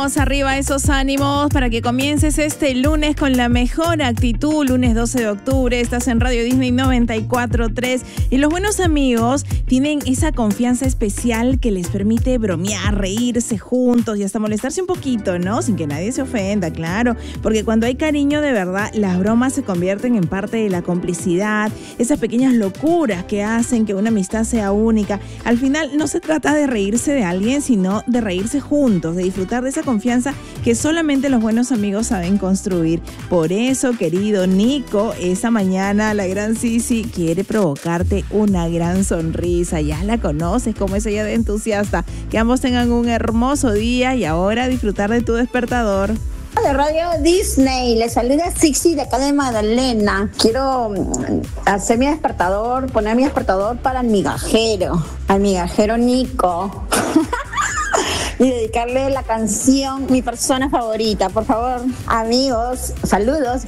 Vamos arriba esos ánimos para que comiences este lunes con la mejor actitud. Lunes 12 de octubre, estás en Radio Disney 94.3 y los buenos amigos tienen esa confianza especial que les permite bromear, reírse juntos y hasta molestarse un poquito, ¿no? Sin que nadie se ofenda, claro, porque cuando hay cariño de verdad, las bromas se convierten en parte de la complicidad, esas pequeñas locuras que hacen que una amistad sea única. Al final no se trata de reírse de alguien, sino de reírse juntos, de disfrutar de esa confianza que solamente los buenos amigos saben construir. Por eso, querido Nico, esa mañana la gran Sisi quiere provocarte una gran sonrisa. Ya la conoces, como es ella de entusiasta. Que ambos tengan un hermoso día y ahora disfrutar de tu despertador. De Radio Disney, les saluda Sixi de acá de Magdalena. Quiero hacer mi despertador, poner mi despertador para el migajero Nico. Y dedicarle la canción, mi persona favorita. Por favor, amigos, saludos.